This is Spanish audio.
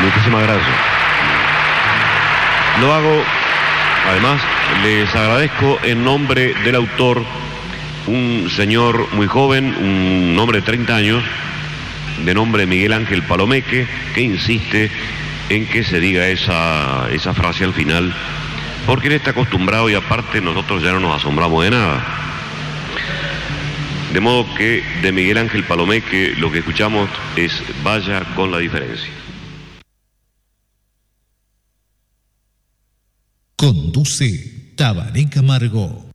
Muchísimas gracias. Lo hago, además, les agradezco en nombre del autor, un señor muy joven, un hombre de 30 años, de nombre Miguel Ángel Palomeque, que insiste en que se diga esa frase al final, porque él está acostumbrado y aparte nosotros ya no nos asombramos de nada. De modo que de Miguel Ángel Palomeque lo que escuchamos es Vaya con la diferencia. Conduce Tabaré Camargo.